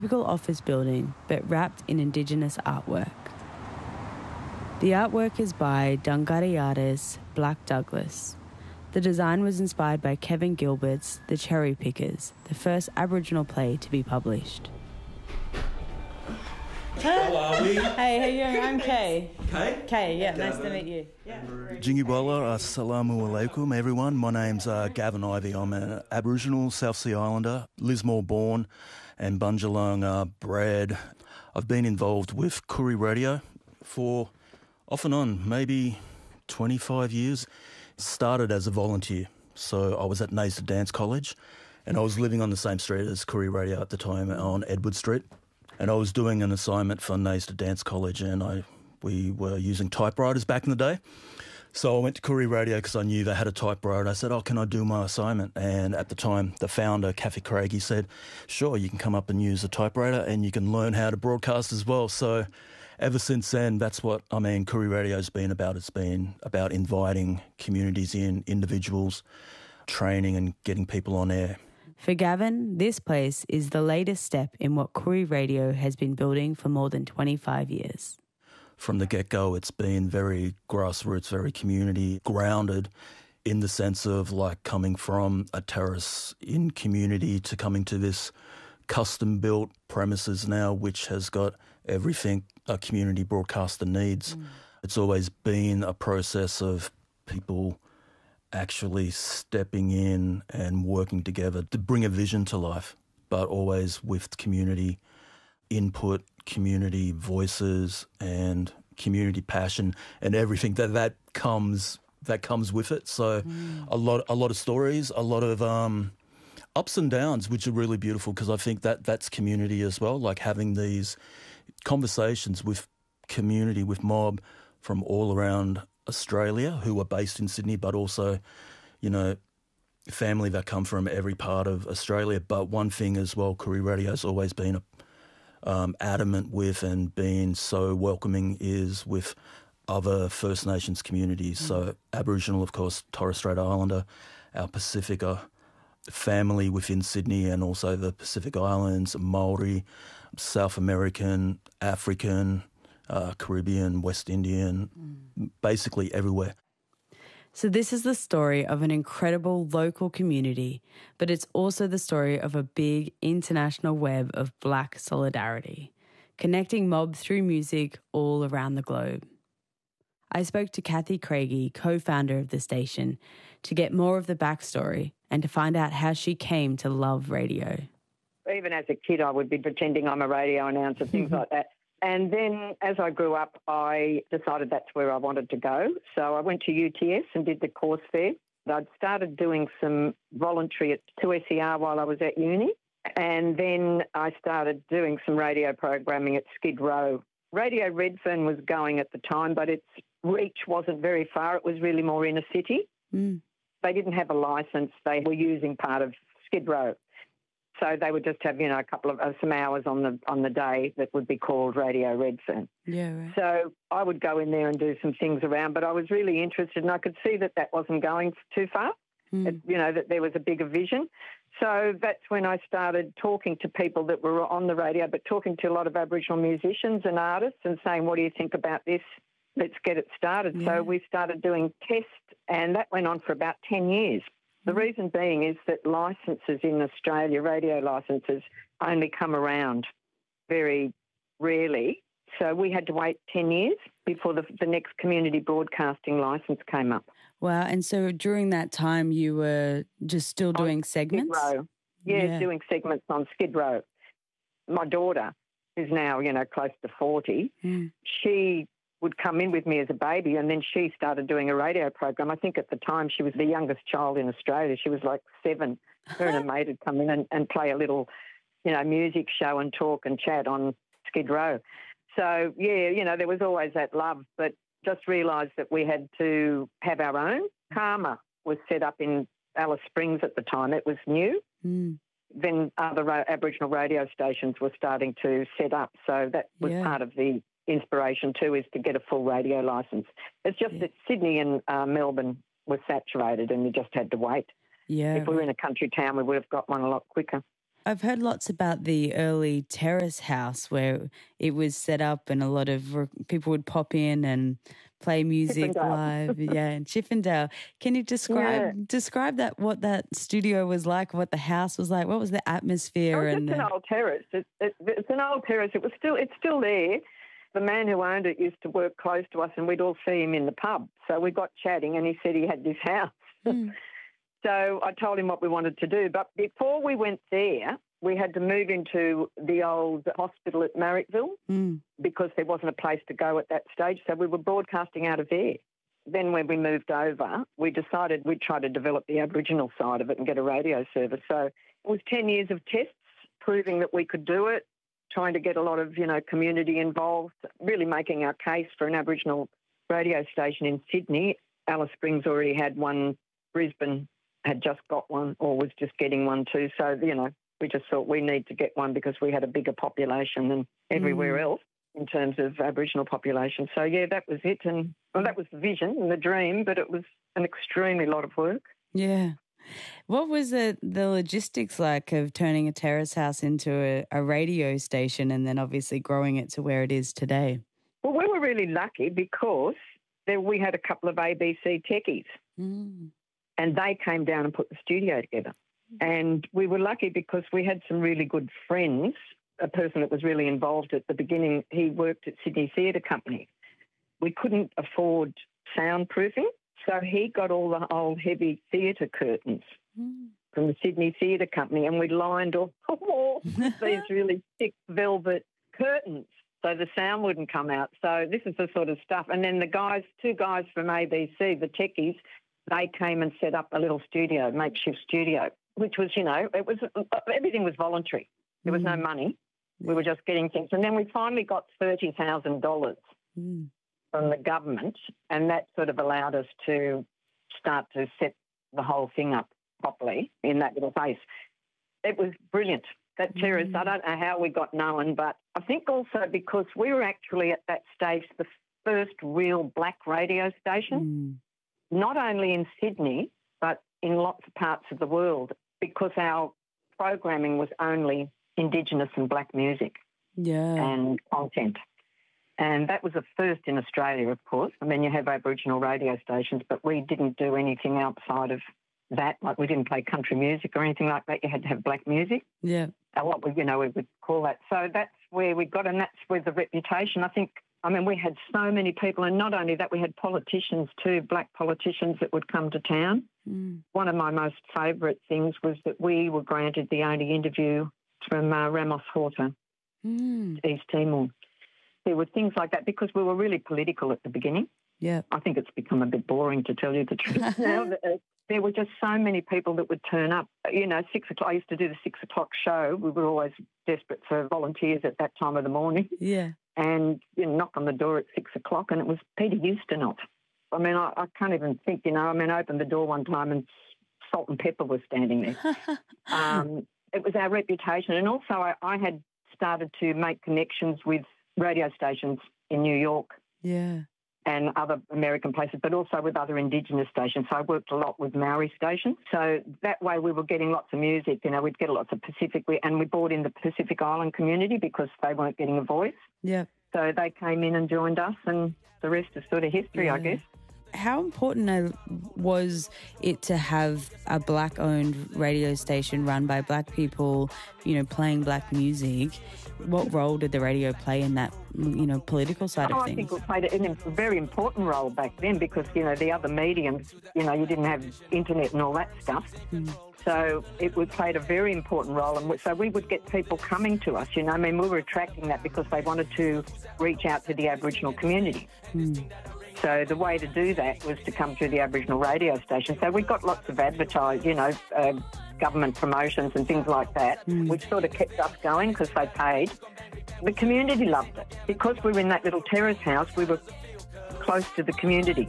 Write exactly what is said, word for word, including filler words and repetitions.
Typical office building, but wrapped in Indigenous artwork. The artwork is by Dungari artist Black Douglas. The design was inspired by Kevin Gilbert's The Cherry Pickers, the first Aboriginal play to be published. How are we? Hey, how you doing? I'm Kay. Kay? Kay, yeah, nice to meet you. Yeah. Jingibala, assalamu alaikum everyone. My name's uh, Gavin Ivey. I'm an Aboriginal South Sea Islander, Lismore born and Bundjalung uh, bred. I've been involved with Koori Radio for off and on, maybe twenty-five years. Started as a volunteer. So I was at Nayston Dance College and I was living on the same street as Koori Radio at the time on Edward Street. And I was doing an assignment for Nayston Dance College and I we were using typewriters back in the day. So I went to Koori Radio because I knew they had a typewriter. I said, oh, can I do my assignment? And at the time, the founder, Kathy Craigie, said, sure, you can come up and use a typewriter and you can learn how to broadcast as well. So ever since then, that's what, I mean, Koori Radio's been about. It's been about inviting communities in, individuals, training and getting people on air. For Gavin, this place is the latest step in what Koori Radio has been building for more than twenty-five years. From the get-go, it's been very grassroots, very community grounded in the sense of like coming from a terrace in community to coming to this custom-built premises now, which has got everything a community broadcaster needs. Mm. It's always been a process of people actually stepping in and working together to bring a vision to life, but always with community input, community voices and community passion and everything that that comes that comes with it. So mm. a lot a lot of stories, a lot of um, ups and downs, which are really beautiful because I think that that's community as well, like having these conversations with community, with mob from all around Australia who are based in Sydney, but also, you know, family that come from every part of Australia. But one thing as well, Koori Radio's always been a, um, adamant with and been so welcoming is with other First Nations communities. Mm. So Aboriginal, of course, Torres Strait Islander, our Pacifica family within Sydney and also the Pacific Islands, Maori, South American, African, Uh, Caribbean, West Indian, mm. basically everywhere. So this is the story of an incredible local community, but it's also the story of a big international web of Black solidarity, connecting mob through music all around the globe. I spoke to Kathy Craigie, co-founder of the station, to get more of the backstory and to find out how she came to love radio. Even as a kid, I would be pretending I'm a radio announcer, things like that. And then as I grew up, I decided that's where I wanted to go. So I went to U T S and did the course there. I'd started doing some voluntary at two S E R while I was at uni. And then I started doing some radio programming at Skid Row. Radio Redfern was going at the time, but its reach wasn't very far. It was really more inner city. Mm. They didn't have a licence. They were using part of Skid Row. So they would just have, you know, a couple of uh, some hours on the on the day that would be called Radio Redfern. Yeah, right. So I would go in there and do some things around, but I was really interested, and I could see that that wasn't going too far. Mm. It, you know, that there was a bigger vision. So that's when I started talking to people that were on the radio, but talking to a lot of Aboriginal musicians and artists and saying, "What do you think about this? Let's get it started." Yeah. So we started doing tests, and that went on for about ten years. The reason being is that licences in Australia, radio licences, only come around very rarely. So we had to wait ten years before the, the next community broadcasting licence came up. Wow. And so during that time you were just still doing on segments? Skid Row. Yeah, yeah, doing segments on Skid Row. My daughter, who's now, you know, close to forty, mm. she would come in with me as a baby, and then she started doing a radio program. I think at the time she was the youngest child in Australia. She was like seven. Her and her mate would come in and, and play a little, you know, music show and talk and chat on Skid Row. So, yeah, you know, there was always that love, but just realised that we had to have our own. Karma was set up in Alice Springs at the time. It was new. Mm. Then other ra- Aboriginal radio stations were starting to set up. So that was yeah. part of the inspiration too, is to get a full radio licence. It's just yeah. that Sydney and uh, Melbourne were saturated and we just had to wait. Yeah. If we were in a country town, we would have got one a lot quicker. I've heard lots about the early terrace house where it was set up and a lot of re- people would pop in and play music Chippendale. live. Yeah, in Chippendale. Can you describe Yeah. describe that, what that studio was like, what the house was like? What was the atmosphere? Oh, it's and just an uh, old terrace. It, it, it's an old terrace. It was still, it's still there. The man who owned it used to work close to us, and we'd all see him in the pub. So we got chatting, and he said he had this house. mm, So I told him what we wanted to do. But before we went there, we had to move into the old hospital at Marrickville mm, because there wasn't a place to go at that stage. So we were broadcasting out of there. Then when we moved over, we decided we'd try to develop the Aboriginal side of it and get a radio service. So it was ten years of tests proving that we could do it, trying to get a lot of, you know, community involved, really making our case for an Aboriginal radio station in Sydney. Alice Springs already had one. Brisbane had just got one or was just getting one too. So, you know, we just thought we need to get one because we had a bigger population than everywhere Mm. else in terms of Aboriginal population. So, yeah, that was it. And well, that was the vision and the dream, but it was an extremely lot of work. yeah. What was the, the logistics like of turning a terrace house into a, a radio station and then obviously growing it to where it is today? Well, we were really lucky because there, we had a couple of A B C techies Mm. and they came down and put the studio together. And we were lucky because we had some really good friends. A person that was really involved at the beginning, he worked at Sydney Theatre Company. We couldn't afford soundproofing, so he got all the old heavy theatre curtains Mm. from the Sydney Theatre Company, and we lined all the walls with these really thick velvet curtains so the sound wouldn't come out. So this is the sort of stuff. And then the guys, two guys from A B C, the techies, they came and set up a little studio, makeshift studio, which was, you know, it was everything was voluntary. There was no Mm. money. We were just getting things. And then we finally got thirty thousand dollars Mm. from the government, and that sort of allowed us to start to set the whole thing up properly in that little place. It was brilliant. That terrace, Mm. I don't know how we got known, but I think also because we were actually at that stage the first real black radio station, Mm. not only in Sydney, but in lots of parts of the world, because our programming was only Indigenous and black music Yeah. and content. And that was a first in Australia, of course. I mean, you have Aboriginal radio stations, but we didn't do anything outside of that. Like, we didn't play country music or anything like that. You had to have black music, Yeah. uh, what we, you know, we would call that. So that's where we got, and that's where the reputation, I think, I mean, we had so many people, and not only that, we had politicians too, black politicians that would come to town. Mm. One of my most favourite things was that we were granted the only interview from uh, Ramos Horta, Mm. East Timor. There were things like that because we were really political at the beginning. Yeah. I think it's become a bit boring, to tell you the truth now. But, uh, there were just so many people that would turn up. You know, six o'clock, I used to do the six o'clock show. We were always desperate for volunteers at that time of the morning. Yeah. And you know, knock on the door at six o'clock, and it was Peter Ustinov. I mean, I, I can't even think, you know, I mean, I opened the door one time and Salt and Pepper was standing there. um, it was our reputation. And also I, I had started to make connections with radio stations in New York Yeah. and other American places, but also with other Indigenous stations. So I worked a lot with Maori stations. So that way we were getting lots of music. You know, we'd get lots of Pacific, and we brought in the Pacific Island community because they weren't getting a voice. Yeah. So they came in and joined us, and the rest is sort of history, I Yeah. guess. How important uh, was it to have a black-owned radio station run by black people, you know, playing black music? What role did the radio play in that, you know, political side Oh, of I things? think it played a very important role back then because, you know, the other mediums, you know, you didn't have internet and all that stuff. Mm. So it would played a very important role. And so we would get people coming to us, you know. I mean, we were attracting that because they wanted to reach out to the Aboriginal community. Mm. So the way to do that was to come through the Aboriginal radio station. So we got lots of advertised, you know, uh, government promotions and things like that, Mm. which sort of kept us going because they paid. The community loved it. Because we were in that little terrace house, we were close to the community.